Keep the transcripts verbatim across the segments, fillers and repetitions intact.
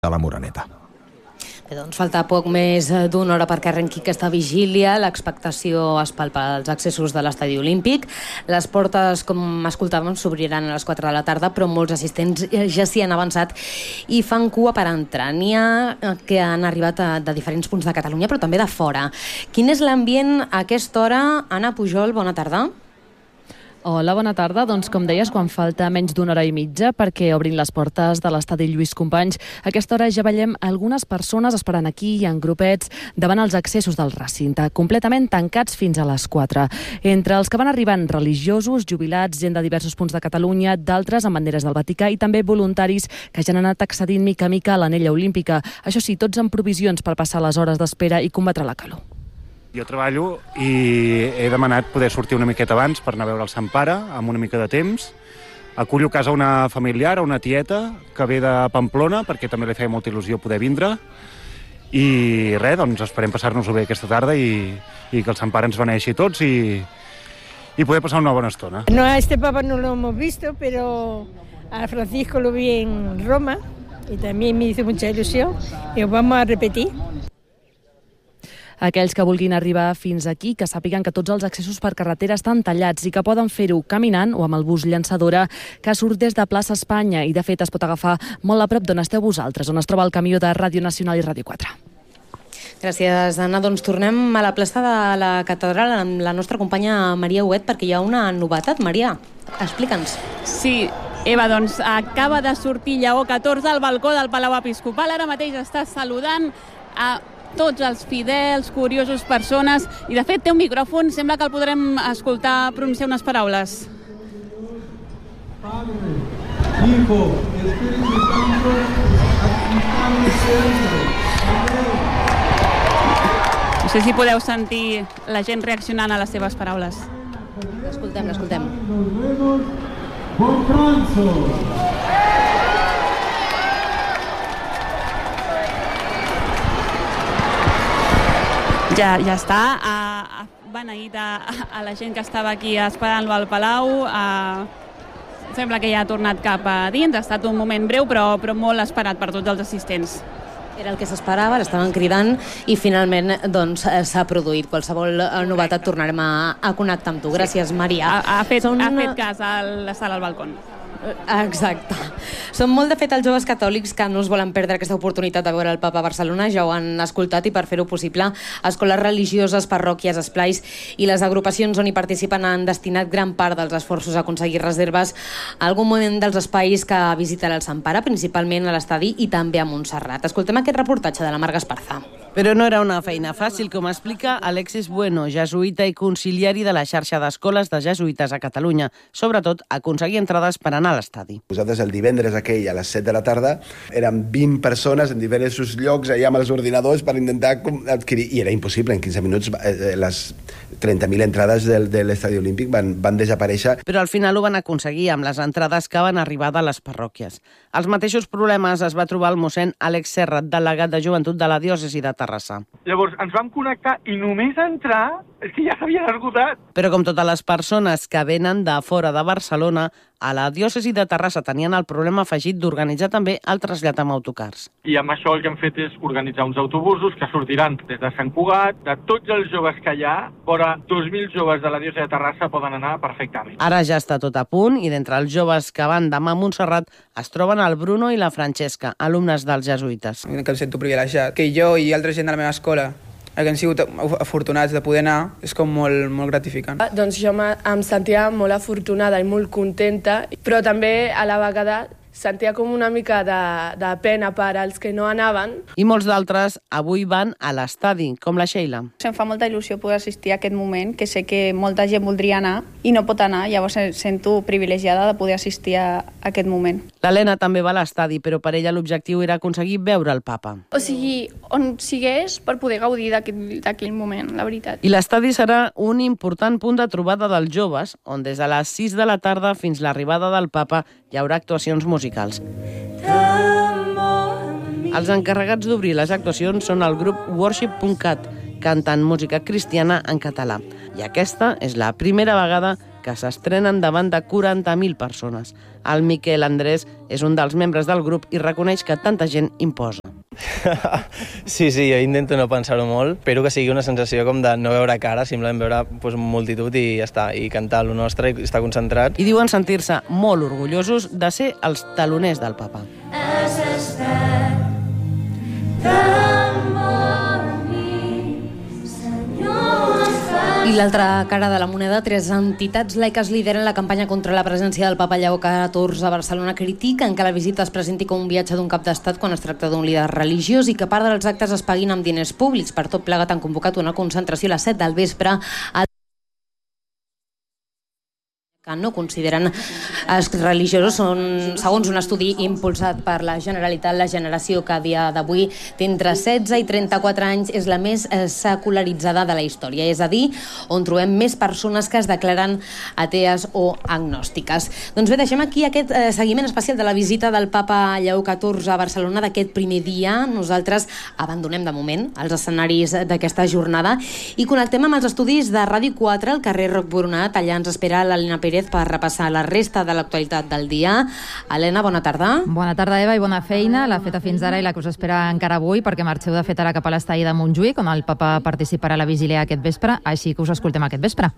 de la Moreneta. Bé, doncs falta poc més d'una hora perquè arrenqui aquesta vigília. L'expectació es palpa als accessos de l'Estadi Olímpic. Les portes, com escoltàvem, s'obriran a les quatre de la tarda, però molts assistents ja s'hi han avançat i fan cua per entrar. N'hi ha que han arribat de diferents punts de Catalunya, però també de fora. Quin és l'ambient a aquesta hora? Anna Pujol, bona tarda. Hola, bona tarda. Doncs com deies, quan falta menys d'una hora i mitja perquè obrin les portes de l'estadi Lluís Companys, a aquesta hora ja veiem algunes persones esperant aquí en grupets davant els accessos del recinte, completament tancats fins a les quatre. Entre els que van arribant religiosos, jubilats, gent de diversos punts de Catalunya, d'altres amb banderes del Vaticà i també voluntaris que ja han anat accedint mica a mica a l'anella olímpica. Això sí, tots amb provisions per passar les hores d'espera i combatre la calor. Jo treballo i he demanat poder sortir una miqueta abans per anar a veure el Sant Pare amb una mica de temps. Acullo a casa una familiar, una tieta, que ve de Pamplona, perquè també li feia molta il·lusió poder vindre. I res, doncs esperem passar-nos-ho bé aquesta tarda i, i que el Sant Pare ens beneixi tots i, y poder pasar una buena estona. No, a este Papa no lo hemos visto, pero a Francisco lo vi en Roma y también me hizo mucha ilusión y vamos a repetir. Aquells que vulguin arribar fins aquí, que sàpiguen que tots els accessos per carretera estan tallats i que poden fer-ho caminant o amb el bus llançadora que surt des de plaça Espanya i, de fet, es pot agafar molt a prop d'on esteu vosaltres, on es troba el camió de Ràdio Nacional i Ràdio quatre. Gràcies, Anna. Doncs tornem a la plaça de la Catedral amb la nostra companya Maria Huet, perquè hi ha una novetat. Maria, explica'ns. Sí, Eva, doncs acaba de sortir Lleó catorze al balcó del Palau Episcopal. Ara mateix està saludant a tots els fidels, curiosos, persones, i de fet té un micròfon, sembla que el podrem escoltar pronunciar unes paraules. Padre, Hijo, Espíritu Santo, no sé si podeu sentir la gent reaccionant a les seves paraules. L'escoltem, l'escoltem. Bon Franzo! Ja, ja està, ha beneït a, a la gent que estava aquí esperant-lo al Palau, a... sembla que ja ha tornat cap a dins, ha estat un moment breu però, però molt esperat per tots els assistents. Era el que s'esperava, l'estaven cridant i finalment doncs, s'ha produït. Qualsevol novetat tornarem a, a connectar amb tu. Gràcies, Maria. Ha, ha, fet, Són... ha fet cas a la sala al balcó. Exacte. Són molt, de fet, els joves catòlics que no es volen perdre aquesta oportunitat de veure el Papa a Barcelona. Ja ho han escoltat i per fer-ho possible, escoles religioses, parròquies, esplais i les agrupacions on hi participen han destinat gran part dels esforços a aconseguir reserves a algun moment dels espais que visitarà el Sant Pare, principalment a l'estadi i també a Montserrat. Escoltem aquest reportatge de la Marga Esparza. Però no era una feina fàcil, com explica Alexis Bueno, jesuïta i conciliari de la xarxa d'escoles de jesuïtes a Catalunya. Sobretot, aconseguir entrades per anar a l'estadi. Nosaltres el divendres aquell a les set de la tarda érem vint persones en diversos llocs allà amb els ordinadors per intentar adquirir, i era impossible, en quinze minuts eh, les trenta mil entrades del, de l'estadi olímpic van, van desaparèixer. Però al final ho van aconseguir amb les entrades que van arribar de les parròquies. Els mateixos problemes es va trobar el mossèn Àlex Serra, delegat de joventut de la diòcesi de Terrassa. Llavors ens vam connectar i només entrar és que ja s'havien esgotat. Però com totes les persones que venen de fora de Barcelona, a la diòcesi de Terrassa tenien el problema afegit d'organitzar també el trasllat amb autocars. I amb això el que hem fet és organitzar uns autobusos que sortiran des de Sant Cugat, de tots els joves que hi ha, vora dos mil joves de la diòcesi de Terrassa poden anar perfectament. Ara ja està tot a punt i d'entre els joves que van demà a Montserrat es troben el Bruno i la Francesca, alumnes dels jesuïtes. Que em sento privilegiat, que jo i altra gent de la meva escola que han sigut afortunats de poder anar, és com molt, molt gratificant. Doncs jo em sentia molt afortunada i molt contenta, però també a la vegada sentia com una mica de, de pena per als que no anaven. I molts d'altres avui van a l'estadi, com la Sheila. Em fa molta il·lusió poder assistir a aquest moment, que sé que molta gent voldria anar i no pot anar, llavors sento privilegiada de poder assistir a aquest moment. L'Helena també va a l'estadi, però per ella l'objectiu era aconseguir veure el Papa. O sigui, on sigués per poder gaudir d'aquell moment, la veritat. I l'estadi serà un important punt de trobada dels joves, on des de les sis de la tarda fins l'arribada del Papa hi haurà actuacions musicals. Els encarregats d'obrir les actuacions són el grup worship punt cat, cantant música cristiana en català. I aquesta és la primera vegada que s'estrenen davant de quaranta mil persones. El Miquel Andrés és un dels membres del grup i reconeix que tanta gent imposa. Sí, sí, jo intento no pensar-ho molt. Espero que sigui una sensació com de no veure cara, simplement veure pues, multitud i ja està, i cantar el nostre i estar concentrat. I diuen sentir-se molt orgullosos de ser els taloners del papa. Has estat tan bonic, Senyor. I l'altra cara de la moneda, tres entitats laiques lideren la campanya contra la presència del papa Lleó catorze a Barcelona. Critiquen que la visita es presenti com un viatge d'un cap d'estat quan es tracta d'un líder religiós i que part dels actes es paguin amb diners públics. Per tot plegat han convocat una concentració a les set del vespre a que no consideren els religiosos. Són, segons un estudi impulsat per la Generalitat, la generació que a dia d'avui té entre setze i trenta-quatre anys és la més secularitzada de la història, és a dir, on trobem més persones que es declaren atees o agnòstiques. Doncs bé, deixem aquí aquest eh, seguiment especial de la visita del papa Lleó catorze a Barcelona d'aquest primer dia. Nosaltres abandonem de moment els escenaris d'aquesta jornada i connectem amb els estudis de Ràdio quatre al carrer Roc Boronat. Allà ens espera l'Helena Pérez per repassar la resta de l'actualitat del dia. Helena, bona tarda. Bona tarda, Eva, i bona feina. La feta fins ara i la que us espera encara avui, perquè marxeu de fet ara cap a l'estadi de Montjuïc, on el papa participarà a la vigília aquest vespre, així que us escoltem aquest vespre.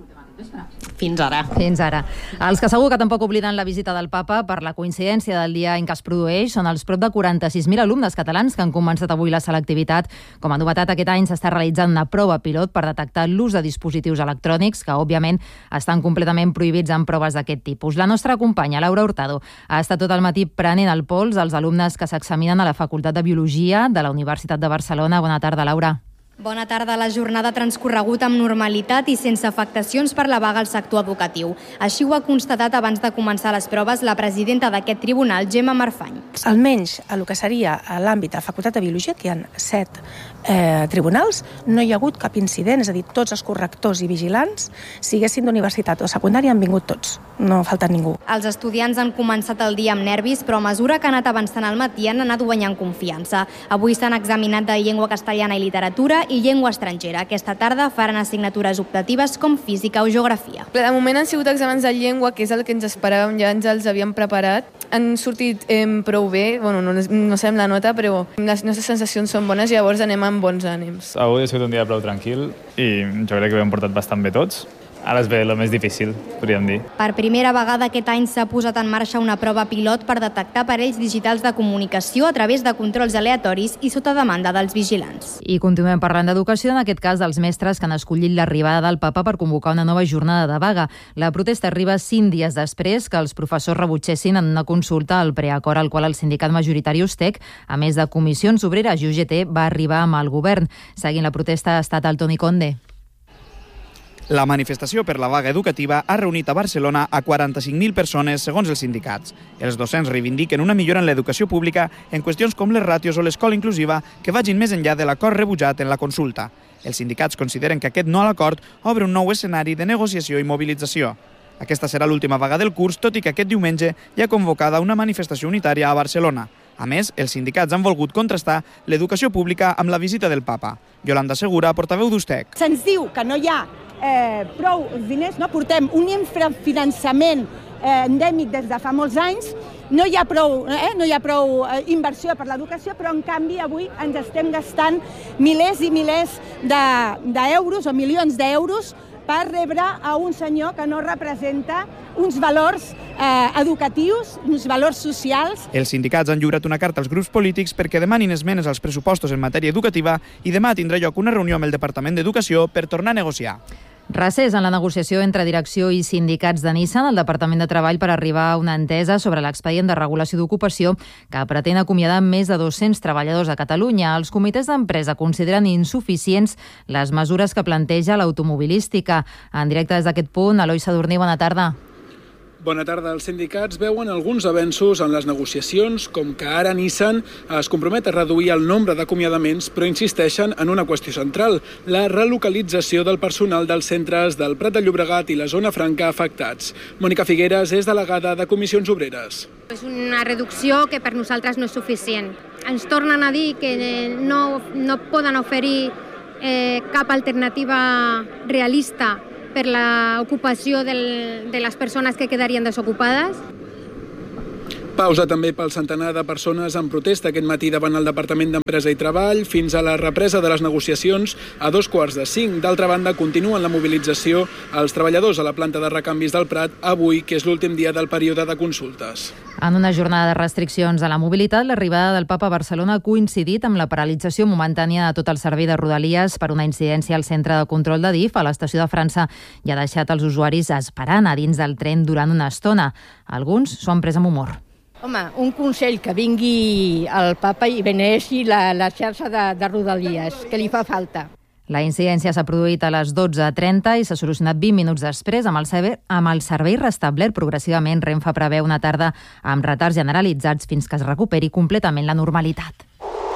Fins ara. Fins ara. Els que segur que tampoc obliden la visita del papa per la coincidència del dia en què es produeix són els prop de quaranta-sis mil alumnes catalans que han començat avui la selectivitat. Com a novetat, aquest any s'està realitzant una prova pilot per detectar l'ús de dispositius electrònics que, òbviament, estan completament prohibits en proves d'aquest tipus. La nostra companya, Laura Hurtado, ha estat tot el matí prenent el pols als alumnes que s'examinen a la Facultat de Biologia de la Universitat de Barcelona. Bona tarda, Laura. Bona tarda. La jornada ha transcorregut amb normalitat i sense afectacions per la vaga al sector educatiu. Així ho ha constatat abans de començar les proves la presidenta d'aquest tribunal, Gemma Marfany. Almenys a el que seria a l'àmbit de la Facultat de Biologia, que hi ha set eh, tribunals, no hi ha hagut cap incident, és a dir, tots els correctors i vigilants, siguessin d'universitat o secundària, han vingut tots, no ha faltat ningú. Els estudiants han començat el dia amb nervis, però a mesura que ha anat avançant al matí han anat guanyant confiança. Avui s'han examinat de llengua castellana i literatura i llengua estrangera. Aquesta tarda faran assignatures optatives com física o geografia. De moment han sigut exàmens de llengua, que és el que ens esperàvem, ja ens els havíem preparat. Han sortit eh, prou bé, bueno, no, no sabem la nota, però les nostres sensacions són bones i llavors anem amb bons ànims. Avui ha sigut un dia prou tranquil i jo crec que ho hem portat bastant bé tots. Ara es ve el més difícil, podríem dir. Per primera vegada aquest any s'ha posat en marxa una prova pilot per detectar aparells digitals de comunicació a través de controls aleatoris i sota demanda dels vigilants. I continuem parlant d'educació, en aquest cas dels mestres que han escollit l'arribada del papa per convocar una nova jornada de vaga. La protesta arriba cinc dies després que els professors rebutgessin en una consulta al preacord al qual el sindicat majoritari Ustec, a més de comissions obreres i U G T, va arribar amb el govern. Seguint la protesta ha estat el Toni Conde. La manifestació per la vaga educativa ha reunit a Barcelona a quaranta-cinc mil persones, segons els sindicats. Els docents reivindiquen una millora en l'educació pública en qüestions com les ràtios o l'escola inclusiva que vagin més enllà de l'acord rebutjat en la consulta. Els sindicats consideren que aquest no a l'acord obre un nou escenari de negociació i mobilització. Aquesta serà l'última vaga del curs, tot i que aquest diumenge hi ha convocada una manifestació unitària a Barcelona. A més, els sindicats han volgut contrastar l'educació pública amb la visita del papa. Yolanda Segura, portaveu d'Ustec. Se'ns diu que no hi ha eh, prou diners, no? Portem un infrafinançament eh, endèmic des de fa molts anys, no hi ha prou, eh, no hi ha prou eh, inversió per l'educació, però en canvi avui ens estem gastant milers i milers d'euros de, o milions d'euros per rebre a un senyor que no representa uns valors eh, educatius, uns valors socials. Els sindicats han lliurat una carta als grups polítics perquè demanin esmenes als pressupostos en matèria educativa i demà tindrà lloc una reunió amb el Departament d'Educació per tornar a negociar. Recés en la negociació entre direcció i sindicats de Nissan al Departament de Treball per arribar a una entesa sobre l'expedient de regulació d'ocupació que pretén acomiadar més de dos-cents treballadors a Catalunya. Els comitès d'empresa consideren insuficients les mesures que planteja l'automobilística. En directe des d'aquest punt, Eloi Sadurní, bona tarda. Bona tarda. Els sindicats veuen alguns avenços en les negociacions, com que ara Nissan es compromet a reduir el nombre d'acomiadaments, però insisteixen en una qüestió central, la relocalització del personal dels centres del Prat de Llobregat i la Zona Franca afectats. Mònica Figueres és delegada de Comissions Obreres. És una reducció que per nosaltres no és suficient. Ens tornen a dir que no, no poden oferir eh, cap alternativa realista per l'ocupació de les persones que quedarien desocupades. Pausa també pel centenar de persones en protesta aquest matí davant el Departament d'Empresa i Treball fins a la represa de les negociacions a dos quarts de cinc. D'altra banda, continuen la mobilització als treballadors a la planta de recanvis del Prat avui, que és l'últim dia del període de consultes. En una jornada de restriccions a la mobilitat, l'arribada del Papa a Barcelona ha coincidit amb la paralització momentània de tot el servei de Rodalies per una incidència al centre de control de D I F a l'estació de França i ha deixat els usuaris esperant a dins del tren durant una estona. Alguns s'ho han pres amb humor. Home, un consell, que vingui el papa i beneixi la, la xarxa de, de Rodalies, que li fa falta. La incidència s'ha produït a les dotze trenta i s'ha solucionat vint minuts després. Amb el, servei, amb el servei restablert progressivament, Renfe preveu una tarda amb retards generalitzats fins que es recuperi completament la normalitat.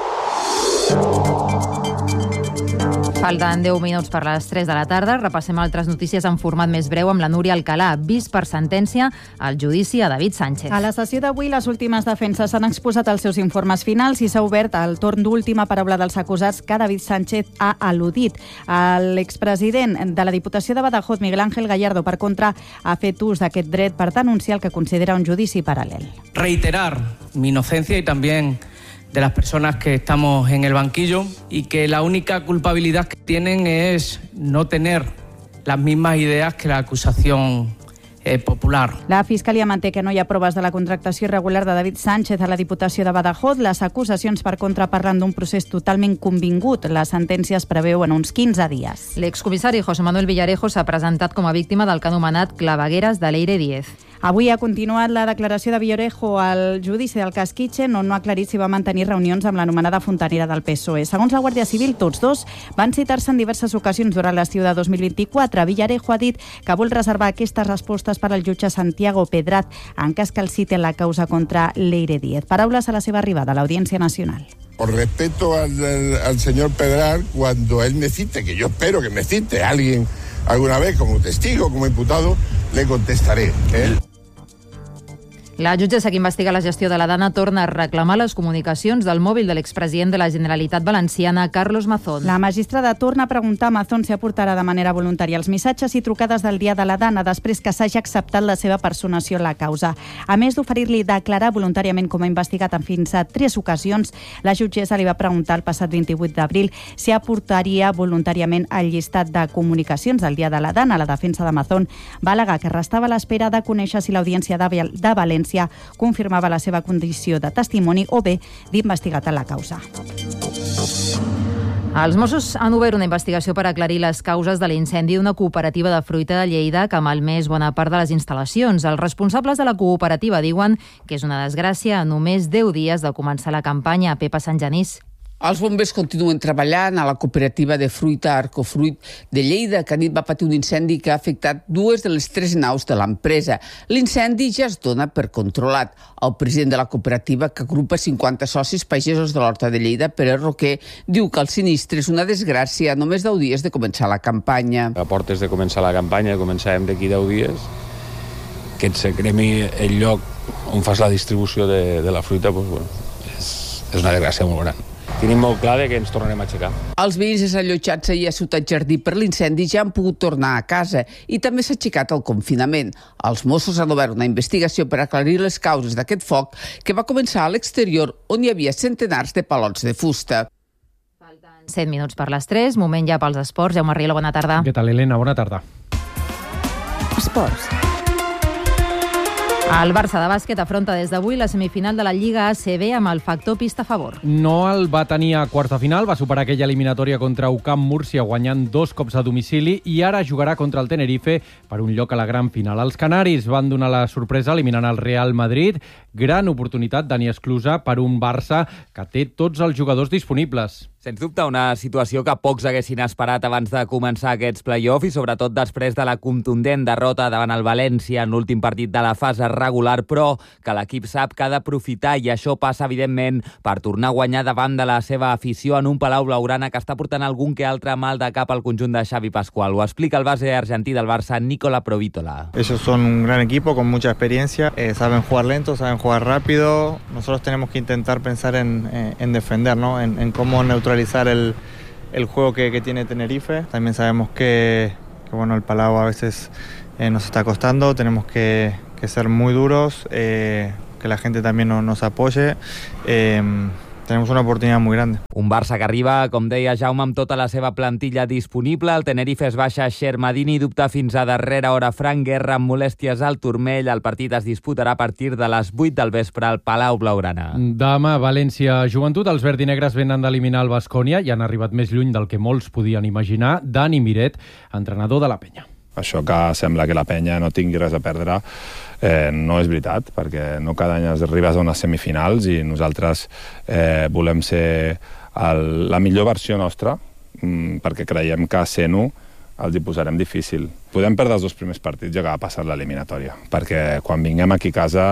Falten deu minuts per les tres de la tarda. Repassem altres notícies en format més breu amb la Núria Alcalà. Vist per sentència al judici a David Sánchez. A la sessió d'avui, les últimes defenses han exposat els seus informes finals i s'ha obert el torn d'última paraula dels acusats que David Sánchez ha al·ludit. L'expresident de la Diputació de Badajoz, Miguel Ángel Gallardo, per contra, ha fet ús d'aquest dret per denunciar el que considera un judici paral·lel. Reiterar mi inocencia y también de las personas que estamos en el banquillo y que la única culpabilidad que tienen es no tener las mismas ideas que la acusación eh, popular. La Fiscalia manté que no hi ha proves de la contractació irregular de David Sánchez a la Diputació de Badajoz. Les acusacions per contra parlen d'un procés totalment convingut. La sentència es preveu en uns quinze dies. L'excomissari José Manuel Villarejo s'ha presentat com a víctima del que ha anomenat clavegueres de Leire Díez. Avui ha continuat la declaració de Villarejo al judici del cas Kitchen, on no ha aclarit si va mantenir reunions amb l'anomenada fontanera del P S O E. Segons la Guàrdia Civil, tots dos van citar-se en diverses ocasions durant l'estiu de dos mil vint-i-quatre. Villarejo ha dit que vol reservar aquestes respostes per al jutge Santiago Pedraz en cas que el cite en la causa contra Leire Díez. Paraules a la seva arribada a l'Audiència Nacional. Por respeto al, al, al señor Pedraz, cuando él me cite, que yo espero que me cite alguien alguna vez como testigo, como imputado, le contestaré. ¿eh? La jutgessa que investiga la gestió de la Dana torna a reclamar les comunicacions del mòbil de l'expresident de la Generalitat Valenciana, Carlos Mazón. La magistrada torna a preguntar a Mazón si aportarà de manera voluntària els missatges i trucades del dia de la Dana després que s'hagi acceptat la seva personació en la causa. A més d'oferir-li declarar voluntàriament com a investigat en fins a tres ocasions, la jutgessa li va preguntar el passat vint-i-vuit d'abril si aportaria voluntàriament el llistat de comunicacions del dia de la Dana. La defensa de Mazón va al·legar que restava a l'espera de conèixer si l'Audiència de València confirmava la seva condició de testimoni o bé d'investigat en la causa. Els Mossos han obert una investigació per aclarir les causes de l'incendi d'una cooperativa de fruita de Lleida que ha malmès bona part de les instal·lacions. Els responsables de la cooperativa diuen que és una desgràcia a només deu dies de començar la campanya. Pepa Sant Genís. Els bombers continuen treballant a la cooperativa de fruita Arcofruit de Lleida, que anit va patir un incendi que ha afectat dues de les tres naus de l'empresa. L'incendi ja es dona per controlat. El president de la cooperativa, que agrupa cinquanta socis pagesos de l'Horta de Lleida, Pere Roquer, diu que el sinistre és una desgràcia a només deu dies de començar la campanya. A portes de començar la campanya, començarem d'aquí deu dies, que et se cremi el lloc on fas la distribució de, de la fruita, doncs, bueno, és, és una desgràcia molt gran. Tenim molt clar que ens tornarem a aixecar. Els veïns desallotjats ahir a Ciutat Jardí per l'incendi ja han pogut tornar a casa i també s'ha aixecat el confinament. Els Mossos han obert una investigació per aclarir les causes d'aquest foc que va començar a l'exterior on hi havia centenars de palots de fusta. set minuts per les tres, moment ja pels esports. Jaume Rielo, bona tarda. Què tal, Helena? Bona tarda. Esports. El Barça de bàsquet afronta des d'avui la semifinal de la Lliga A C B amb el factor pista a favor. No el va tenir a quarts de final, va superar aquella eliminatòria contra U C A M Múrcia guanyant dos cops a domicili i ara jugarà contra el Tenerife per un lloc a la gran final. Els canaris van donar la sorpresa eliminant el Real Madrid. Gran oportunitat, Dani Esclusa, per un Barça que té tots els jugadors disponibles. Sens dubte, una situació que pocs haguessin esperat abans de començar aquests play-off i sobretot després de la contundent derrota davant el València en l'últim partit de la fase regular, però que l'equip sap que ha d'aprofitar i això passa, evidentment, per tornar a guanyar davant de la seva afició en un Palau Blaugrana que està portant algun que altre mal de cap al conjunt de Xavi Pascual. Ho explica el base argentí del Barça, Nicola Provítola. Ellos son un gran equipo con mucha experiencia, eh, saben jugar lento, saben jugar rápido. Nosotros tenemos que intentar pensar en, eh, en defender, ¿no? en, en cómo neutralizar el, el juego que, que tiene Tenerife. También sabemos que, que bueno, el Palau a veces eh, nos está costando, tenemos que, que ser muy duros, eh, que la gente también no, nos apoye. Eh, Tenemos una oportunitat molt gran. Un Barça que arriba, com deia Jaume, amb tota la seva plantilla disponible. El Tenerife es baixa Xermadini i dubta fins a darrera hora Frank Guerra amb molèsties al turmell. El partit es disputarà a partir de les vuit del vespre al Palau Blaugrana. Demà, València Joventut. Els verdinegres venen d'eliminar el Baskonia i han arribat més lluny del que molts podien imaginar. Dani Miret, entrenador de la Penya. Això que sembla que la Penya no tingui res a perdre eh, no és veritat, perquè no cada any arribes a unes semifinals i nosaltres eh, volem ser el, la millor versió nostra, mm, perquè creiem que sent-ho els hi posarem difícil. Podem perdre els dos primers partits i acabar passant l'eliminatòria, perquè quan vinguem aquí a casa,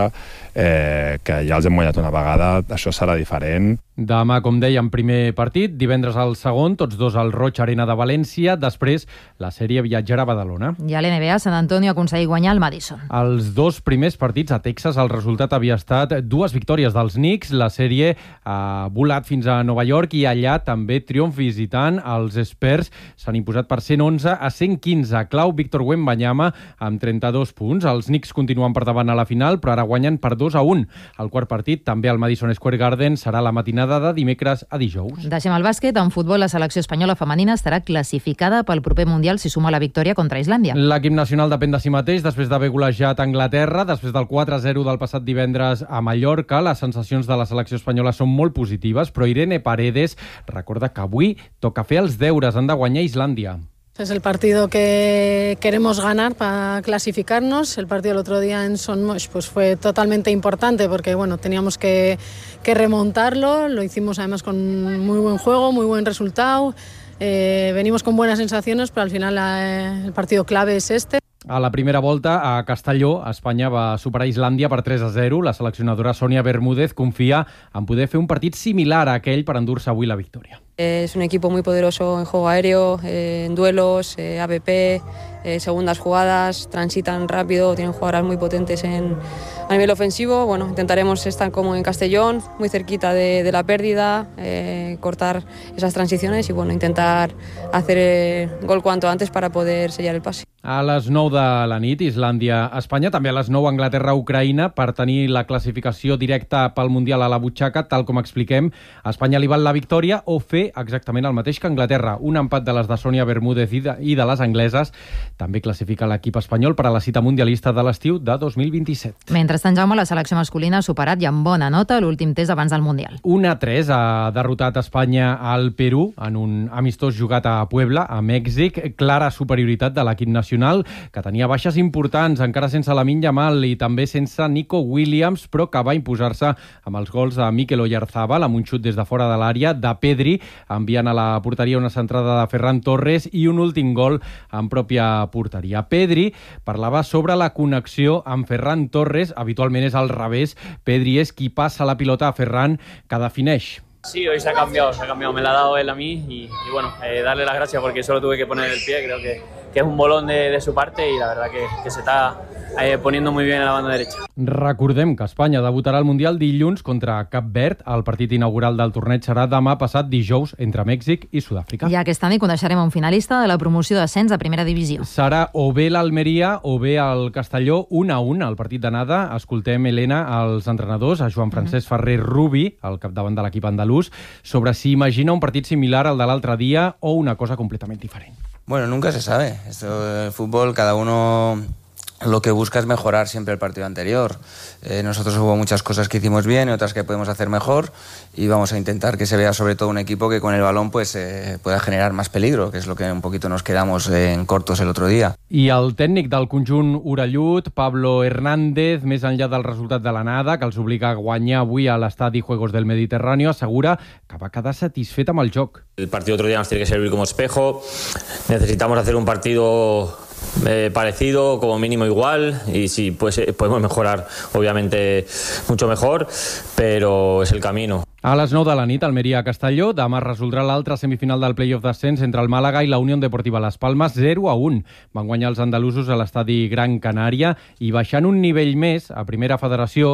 eh, que ja els hem guanyat una vegada, això serà diferent. Demà, com dèiem, primer partit, divendres al segon, tots dos al Roig Arena de València, després la sèrie viatjarà a Badalona. I a l'N B A, Sant Antonio ha aconseguit guanyar el Madison. Els dos primers partits a Texas, el resultat havia estat dues victòries dels Knicks, la sèrie ha volat fins a Nova York i allà també triomf visitant. Els Spurs s'han imposat per cent onze a cent quinze. Clau Víctor Wembanyama amb trenta-dos punts. Els Knicks continuen per davant a la final, però ara guanyen per dos a un. El quart partit, també al Madison Square Garden, serà la matinada de dimecres a dijous. Deixem el bàsquet. En futbol, la selecció espanyola femenina estarà classificada pel proper Mundial si suma la victòria contra Islàndia. L'equip nacional depèn de si mateix després d'haver golejat Anglaterra, després del quatre a zero del passat divendres a Mallorca. Les sensacions de la selecció espanyola són molt positives, però Irene Paredes recorda que avui toca fer els deures, han de guanyar Islàndia. Es el partido que queremos ganar para clasificarnos. El partido del otro día en Son Moix pues fue totalmente importante porque bueno, teníamos que, que remontarlo. Lo hicimos además con muy buen juego, muy buen resultado. Eh, venimos con buenas sensaciones, pero al final eh, el partido clave es este. A la primera volta, a Castelló, Espanya va superar Islàndia per tres a zero. La seleccionadora Sònia Bermúdez confia en poder fer un partit similar a aquell per endur-se avui la victòria. Es un equipo muy poderoso en juego aéreo, eh, en duelos, eh, A B P, eh, segundas jugadas, transitan rápido, tienen jugadoras muy potentes en, a nivel ofensivo. Bueno, intentaremos estar como en Castellón, muy cerquita de, de la pérdida, eh, cortar esas transiciones y bueno, intentar hacer eh, gol cuanto antes para poder sellar el pase. A les nou de la nit, Islàndia-Espanya, també a les nou Anglaterra-Ucraïna, per tenir la classificació directa pel Mundial a la butxaca, tal com expliquem. A Espanya li val la victòria o fer exactament el mateix que Anglaterra. Un empat de les de Sònia Bermúdez i de, i de les angleses també classifica l'equip espanyol per a la cita mundialista de l'estiu de dos mil vint-i-set. Mentrestant, Jaume, la selecció masculina ha superat i amb bona nota l'últim test abans del Mundial. un a tres ha derrotat Espanya al Perú en un amistós jugat a Puebla, a Mèxic. Clara superioritat de l'equip nacional, que tenia baixes importants, encara sense Lamine Yamal i també sense Nico Williams, però que va imposar-se amb els gols de Mikel Oyarzabal, amb un xut des de fora de l'àrea, de Pedri, enviant a la porteria una centrada de Ferran Torres i un últim gol en pròpia porteria. Pedri parlava sobre la connexió amb Ferran Torres, habitualment és al revés. Pedri és qui passa la pilota a Ferran, que defineix. Sí, hoy se ha cambiado, se ha cambiado, me la ha dado él a mí y, y bueno, eh, darle las gracias porque solo tuve que poner el pie, creo que, que es un bolón de, de su parte y la verdad que, que se está eh, poniendo muy bien a la banda derecha. Recordem que Espanya debutarà al Mundial dilluns contra Cap Verd. El partit inaugural del torneig serà demà passat dijous entre Mèxic i Sud-àfrica. I aquesta nit coneixerem un finalista de la promoció d'ascens a primera divisió. Serà o bé l'Almeria o bé el Castelló, un a un al partit d'anada. Escoltem, Helena, els entrenadors, a Joan Francesc Ferrer Rubi, al capdavant de l'equip andalús, sobre si imagina un partit similar al de l'altre dia o una cosa completament diferent. Bueno, nunca se sabe. Esto, el fútbol, cada uno lo que busca es mejorar siempre el partido anterior. Eh, nosotros hubo muchas cosas que hicimos bien y otras que podemos hacer mejor y vamos a intentar que se vea sobre todo un equipo que con el balón pues eh, pueda generar más peligro, que es lo que un poquito nos quedamos eh, en cortos el otro día. I el tècnic del conjunt orellut, Pablo Hernández, més enllà del resultat de l'anada, que els obliga a guanyar avui a l'estadi Juegos del Mediterráneo, assegura que va quedar satisfet amb el joc. El partido otro día nos tiene que servir como espejo. Necesitamos hacer un partido Eh, parecido, como mínimo igual, y si pues, eh, podemos mejorar, obviamente mucho mejor, pero es el camino. A les nou de la nit, Almeria-Castelló. Demà es resoldrà l'altra semifinal del play-off d'ascens entre el Màlaga i la Unió Deportiva Las Palmas, zero a un. Van guanyar els andalusos a l'estadi Gran Canària i baixant un nivell més a Primera Federació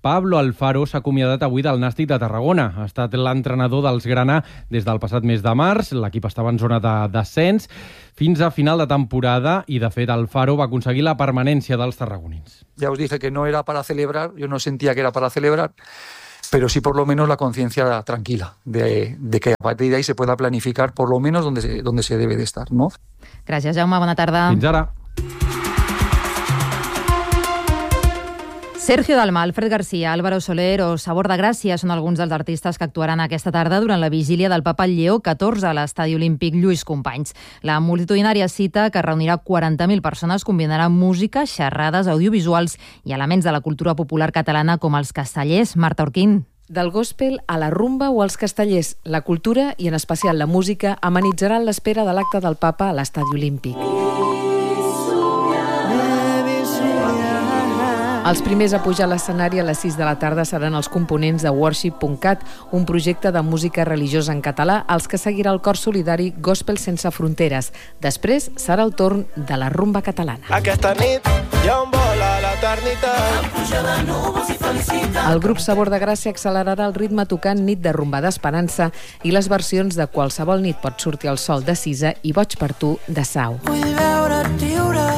Pablo Alfaro s'ha acomiadat avui del Nàstic de Tarragona. Ha estat l'entrenador dels Grana des del passat mes de març. L'equip estava en zona de descens fins a final de temporada i, de fet, Alfaro va aconseguir la permanència dels tarragonins. Ya os dije que no era para celebrar, yo no sentía que era para celebrar, pero sí por lo menos la conciencia tranquila de, de que a partir de ahí se pueda planificar por lo menos donde se, donde se debe de estar, ¿no? Gràcies, Jaume. Bona tarda. Fins ara. Sergio Dalma, Alfred García, Álvaro Soler o Sabor de Gràcia són alguns dels artistes que actuaran aquesta tarda durant la vigília del Papa Lleó catorze a l'Estadi Olímpic Lluís Companys. La multitudinària cita, que reunirà quaranta mil persones, combinarà música, xerrades, audiovisuals i elements de la cultura popular catalana com els castellers. Marta Orquín. Del gospel a la rumba o als castellers, la cultura i en especial la música amenitzaran l'espera de l'acte del Papa a l'Estadi Olímpic. Els primers a pujar a l'escenari a les sis de la tarda seran els components de worship punt cat, un projecte de música religiosa en català, als que seguirà el cor solidari Gospel Sense Fronteres. Després serà el torn de la rumba catalana. Aquesta nit hi ha un vol a l'eternitat. El grup Sabor de Gràcia accelerarà el ritme tocant Nit de rumba d'Esperança i les versions de Qualsevol nit pot sortir el sol de Sisa i Boig per tu de Sau. Vull veure't riure.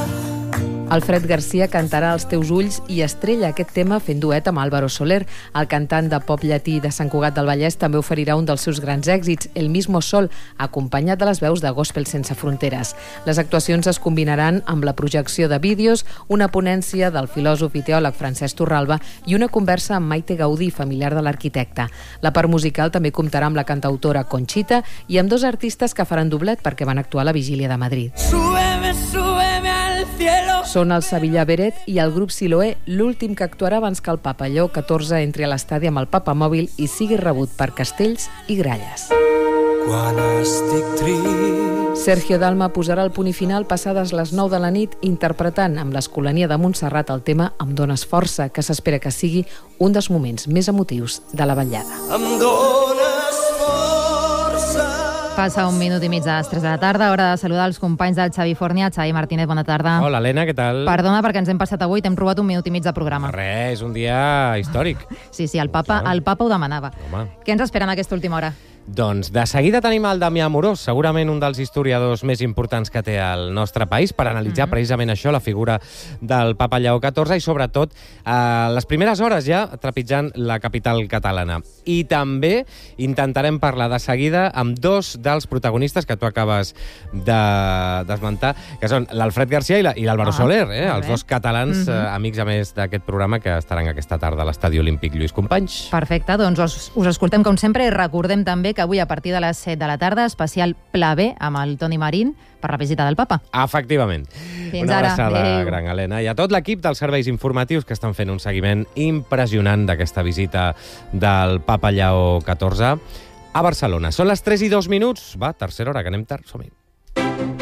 Alfred García cantarà Els teus ulls i estrella aquest tema fent duet amb Álvaro Soler. El cantant de pop llatí de Sant Cugat del Vallès també oferirà un dels seus grans èxits, El mismo sol, acompanyat de les veus de Gospel Sense Fronteres. Les actuacions es combinaran amb la projecció de vídeos, una ponència del filòsof i teòleg Francesc Torralba i una conversa amb Maite Gaudí, familiar de l'arquitecte. La part musical també comptarà amb la cantautora Conchita i amb dos artistes que faran doblet perquè van actuar a la vigília de Madrid. Súbeme, súbeme al cielo. Són el Sevilla Beret i el grup Siloé, l'últim que actuarà abans que el Papa Lleó catorze entri a l'estadi amb el Papa Mòbil i sigui rebut per castells i gralles. Quan estic trist. Sergio Dalma posarà el punt i final passades les nou de la nit interpretant amb l'Escolania de Montserrat el tema Em dones força, que s'espera que sigui un dels moments més emotius de la vetllada. Em dones força. Passa un minut i mig de les tres de la tarda, hora de saludar els companys del Xavi Fornia. Xavi Martínez, bona tarda. Hola, Helena, què tal? Perdona perquè ens hem passat avui, t'hem robat un minut i mig de programa. Res, és un dia històric. Sí, sí, el papa, el papa ho demanava. Home. Què ens espera en aquesta última hora? Doncs de seguida tenim el Damià Amorós, segurament un dels historiadors més importants que té el nostre país, per analitzar mm-hmm. precisament això, la figura del Papa Lleó catorze i sobretot eh, les primeres hores ja trepitjant la capital catalana. I també intentarem parlar de seguida amb dos dels protagonistes que tu acabes d'esmentar, de, que són l'Alfred García i l'Álvaro ah, Soler, eh, els dos catalans mm-hmm. eh, amics a més d'aquest programa que estaran aquesta tarda a l'Estadi Olímpic Lluís Companys. Perfecte, doncs us, us escoltem com sempre i recordem també que avui a partir de les set de la tarda, especial Pla B amb el Toni Marín per la visita del Papa. Efectivament. Fins Una ara. abraçada, Adéu. gran Helena, i a tot l'equip dels serveis informatius que estan fent un seguiment impressionant d'aquesta visita del Papa Lleó catorze a Barcelona. Són les tres i dos minuts. Va, tercera hora, que anem tard. Som-hi.